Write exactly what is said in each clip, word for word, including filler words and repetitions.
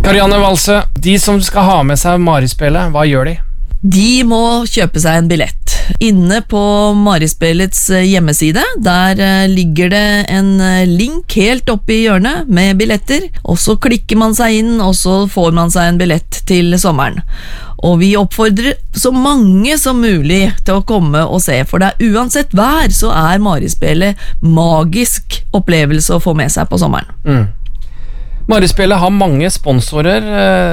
Karianne Walse, de som skal ha med seg Marispillet, hva gjør de? De må kjøpe seg en billett. Inne på Marispillets hjemmeside, der ligger det en link helt oppe i hjørnet med billetter, og så klikker man seg inn, og så får man seg en billett til sommeren. Og vi oppfordrer så mange som mulig til å komme og se, for det er uansett vær, så er Marispillet magisk opplevelse å få med seg på sommeren. Mm. Marispillet har mange sponsorer.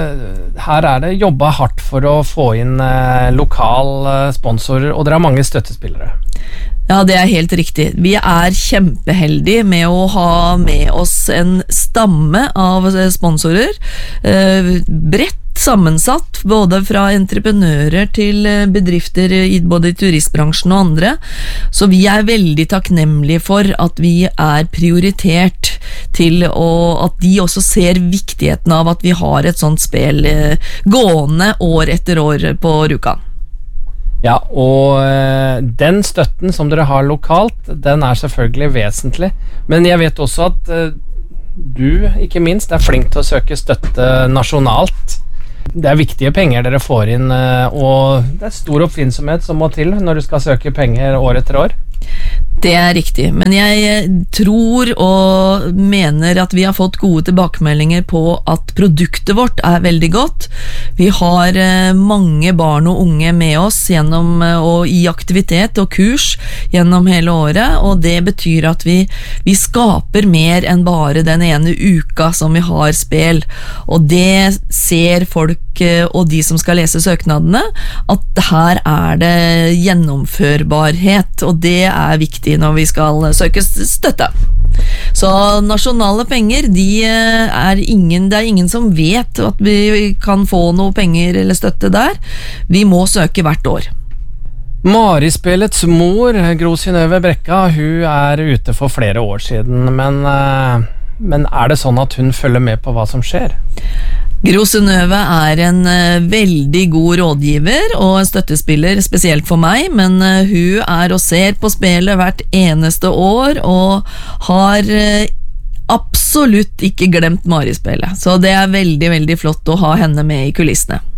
Her er det jobbet hardt for å få inn lokal sponsorer, og dere har mange støttespillere. Ja, det er helt riktig. Vi er kjempeheldige med å ha med oss en stamme av sponsorer, bredt sammensatt, både fra entreprenører til bedrifter i både i turistbransjen og andre, så vi er veldig takknemlige for at vi er prioritert til å, at de også ser viktigheten av at vi har et sånt spill gående år etter år på Rjukan. Ja, og øh, den støtten som dere har lokalt, den er selvfølgelig vesentlig, men jeg vet også at øh, du, ikke minst, er flink til å søke støtte nasjonalt. Det er viktige penger dere får inn, og det er stor oppfinnsomhet som må til når du skal søke penger år etter år. Det er riktig, men jeg tror og mener at vi har fått gode tilbakemeldinger på at produktet vårt er veldig godt. Vi har mange barn og unge med oss gjennom, og i aktivitet og kurs gjennom hele året, og det betyr at vi, vi skaper mer enn bare den ene uka som vi har spill, og det ser folk og de som skal lese søknadene, at her er det gjennomførbarhet, og det er viktig når vi skal søke støtte. Så nasjonale penger, de er ingen, det er ingen som vet at vi kan få noe penger eller støtte der. Vi må søke hvert år. Marispillets mor, Gro Synnøve Brekka, hun er ute for flere år siden, men, men er det sånn at hun følger med på hva som skjer? Gro Synnøve er en uh, veldig god rådgiver og en støttespiller, spesielt for meg, men uh, hun er og ser på spillet hvert eneste år, og har uh, absolutt ikke glemt Marispillet. Så det er veldig, veldig flott å ha henne med i kulissene.